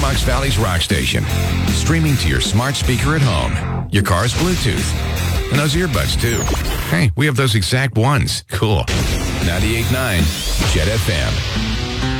Fox Valley's rock station. Streaming to your smart speaker at home, your car's Bluetooth, and those earbuds, too. Hey, we have those exact ones. Cool. 98.9 Jet FM.